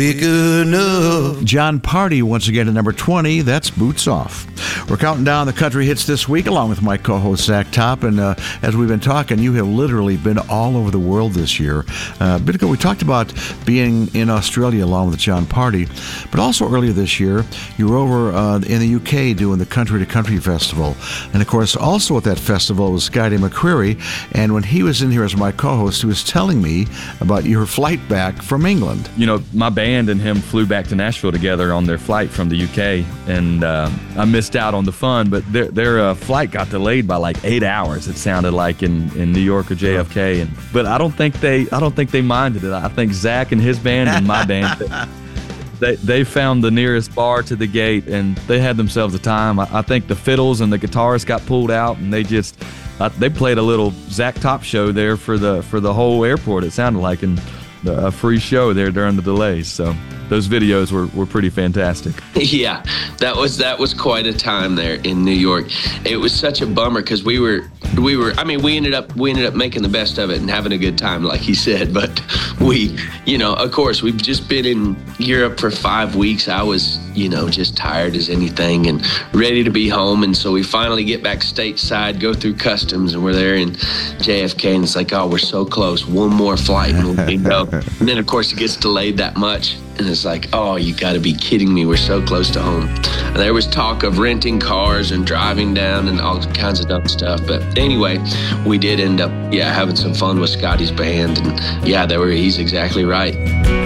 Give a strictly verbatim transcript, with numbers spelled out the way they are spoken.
Big enough. Jon Pardi once again at number twenty. That's Boots Off. We're counting down the country hits this week along with my co-host Zach Top. And uh, as we've been talking, you have literally been all over the world this year. Uh, a bit ago, we talked about being in Australia along with Jon Pardi. But also earlier this year, you were over uh, in the U K doing the Country to Country Festival. And of course, also at that festival was Scotty McCreery. And when he was in here as my co-host, he was telling me about your flight back from England. You know, my band and him flew back to Nashville together on their flight from the U K, and uh, I missed out on the fun, but their their uh, flight got delayed by like eight hours. It sounded like in, in New York or J F K, and but I don't think they I don't think they minded it. I think Zach and his band and my band they they found the nearest bar to the gate, and they had themselves a time. I, I think the fiddles and the guitarists got pulled out, and they just uh, they played a little Zach Top show there for the for the whole airport. It sounded like, and a free show there during the delays. So those videos were, were pretty fantastic. Yeah, that was that was quite a time there in New York. It was such a bummer because we were we were I mean we ended up we ended up making the best of it and having a good time, like he said. But we, you know, of course, we've just been in Europe for five weeks. I was, you know, just tired as anything and ready to be home. And so we finally get back stateside, go through customs, and we're there in J F K. And it's like, oh, we're so close. One more flight and we'll be go. And then, of course, it gets delayed that much. And it's like, oh, you got to be kidding me. We're so close to home. And there was talk of renting cars and driving down and all kinds of dumb stuff. But anyway, we did end up, yeah, having some fun with Scotty's band. And yeah, they were, he's exactly right.